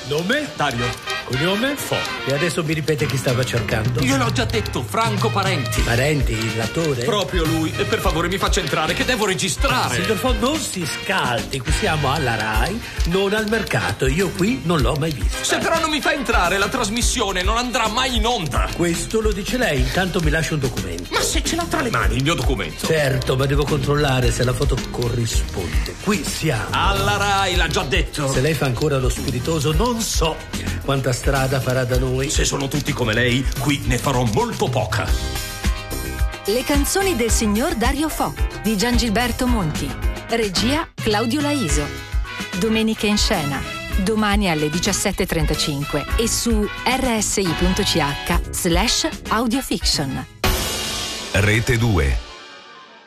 Nome? Dario. Cognome? Fo. E adesso mi ripete chi stava cercando? Gliel'ho già detto, Franco Parenti. Parenti, l'attore? Proprio lui. E per favore mi faccia entrare, che devo registrare. Signor Fo, non si scaldi, qui siamo alla Rai, non al mercato. Io qui non l'ho mai visto. Se però non mi fa entrare, la trasmissione non andrà mai in onda. Questo lo dice lei, intanto mi lascia un documento. Ma se ce l'ha tra le mani il mio documento. Certo, ma devo controllare se la foto corrisponde. Qui siamo. Alla Rai, l'ha già detto. Se lei fa ancora lo spiritoso, non so quanta strada farà da noi. Se sono tutti come lei, qui ne farò molto poca. Le canzoni del signor Dario Fo di Giangilberto Monti. Regia Claudio Laiso. Domenica in scena, domani alle 17:35 e su rsi.ch/audiofiction. Rete 2.